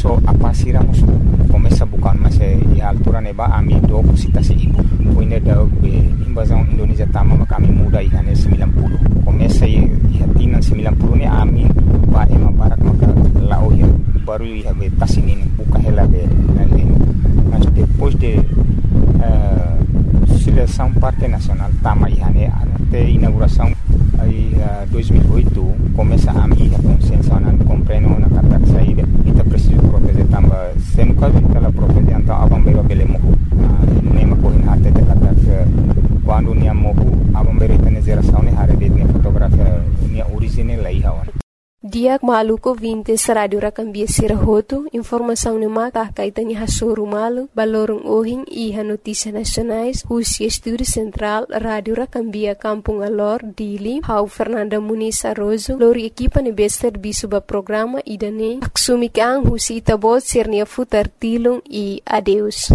So apasiramos começa bukan masih di altura neba ami do cita si ibu punya da invasão Indonesia tama kami muda ihane 90 começa ihatinan 90 ni ami ba ema barak maka lao ya baru ia tasinin buka hela be mas depois de seleção parte nacional tama ihane até inauguração aí 2008 começa a minha consciência não compreendo na kata saída kita preciso proteger tamba sendo caso kita proteger então abang bero belemo nema ko hinate de kata quando nia mohu abang bero tene geração ne hare de fotografia nia original lai hawan Diak Maluko Vintes Radio Rakambia Sirahoto, informação no mata kaitani hasoro malu, balorong ohing iha notícia nacionais, Husia Estúdio Central, Radio Rakambia Kampung Alor, Dili, Hau Fernanda Muniz Arrozo, lori equipa ne bester bisuba programa idane, aksumik ang Husi Itabot Sirnia Futar Tilong e adeus.